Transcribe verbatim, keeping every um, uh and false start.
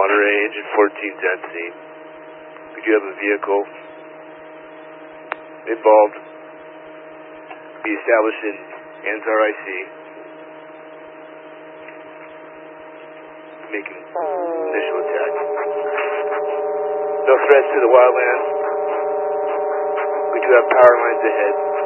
Monterey, engine fourteen ten scene. We do have a vehicle involved. Be established in Anzar I C. Making initial attack. No threats to the wildlands. We do have power lines ahead.